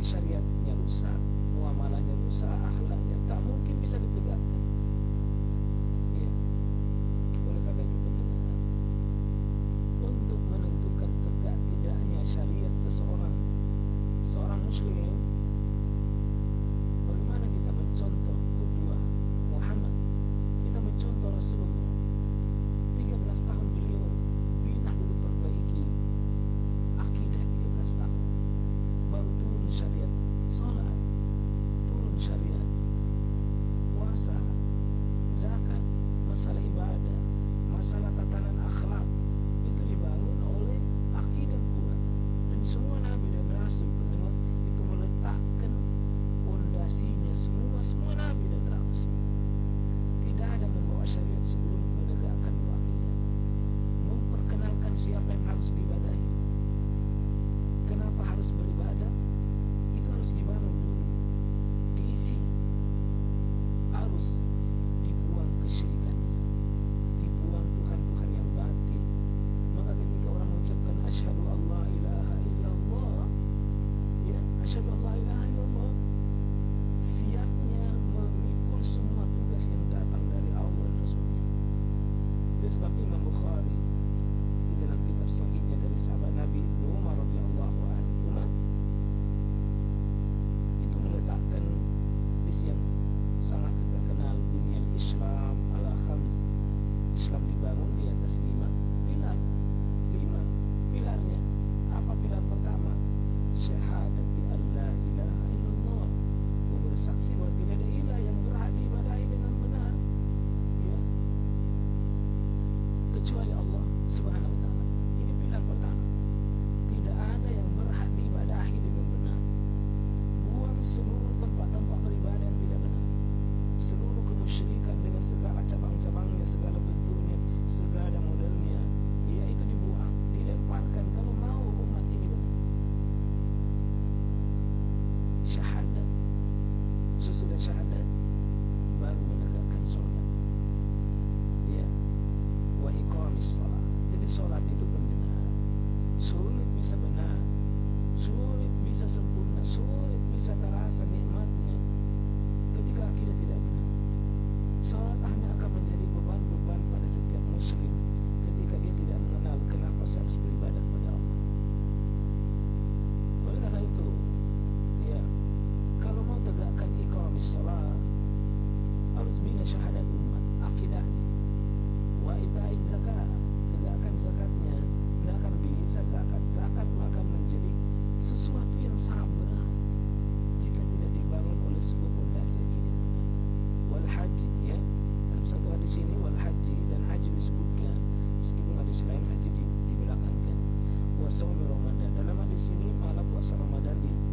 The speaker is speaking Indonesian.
syariatnya rusak, muamalahnya rusak, akhlaknya tak mungkin bisa ditegakkan. Ya. Oleh karena itu pendengar, untuk menentukan tegak tidaknya syariat seorang muslim, bagaimana kita mencontoh qudwah Muhammad, kita mencontoh Rasulullah. 13 tahun beliau bina dulu perbaiki akidah, 13 tahun baru turun syariat salat, turun syariat puasa, zakat, masalah ibadah, masalah tatanan akhlak, itu dibangun oleh akidah kuat. Dan semua nabi dan rasul, pendengar, itu meletakkan pondasinya, semua nabi dan rasul. Tidak ada membawa syariat sebelum menegakkan akidah, memperkenalkan siapa yang harus diibadahi, kenapa harus beribadah, itu harus dibangun dulu, diisi, harus dibuang kesyirikannya, dibuang Tuhan-Tuhan yang batil. Maka ketika orang mengucapkan asyhadu an la ilaha illallah, ya, asyhadu an la ilaha illallah, siapnya memikul semua tugas yang datang dari Allah dan Rasulnya. Itu sebab Imam Bukhari di dalam kitab sahihnya dari sahabat Nabi Ibnu Umar radhiyallahu anhu itu meletakkan hadis yang sangat terkenal, bunyal Islam ala khams. Islam dibangun di atas 5 pilar. 5 pilarnya. Apa pilar pertama? Syahadati an la ilaha illallah, bersaksi bahwa tidak ada ilah yang berhak diibadahi dengan benar, ya, kecuali Allah Subhanahu wa taala. Ini pilar pertama. Tidak ada yang berhak diibadahi dengan benar. Buang seluruh tempat-tempat beribadah yang tidak benar, seluruh kemusyrikan dengan segala cabang-cabangnya, segala bentuknya, segala modelnya, ya, itu dibuang, dilemparkan kalau mau umat ini benar. Syahadat. Sesudah syahadat baru menegakkan sholat, ya, wa iqamis shalah. Jadi sholat itu pendengar sulit bisa benar, sulit bisa sempurna, sulit bisa terasa nikmatnya ketika akidah tidak benar. Sholat hanya akan menjadi beban-beban pada setiap muslim ketika dia tidak mengenal kenapa saya harus beribadah kepada Allah. Oleh karena itu, ya, kalau mau tegakkan iqamis shalah harus bina syahadat umat, akidahnya. Wa itaiz zakat, tegakkan zakatnya. Tidak akan bisa zakat akan menjadi sesuatu yang sangat berat jika tidak dibangun oleh sebuah pondasi akidah benar. Wal haji, ya, dalam satu hadis ini wal haji, dan haji disebutkan meskipun hadis lain haji dibelakangkan. Wa shaumi Ramadan, dalam hadis ini malah puasa Ramadan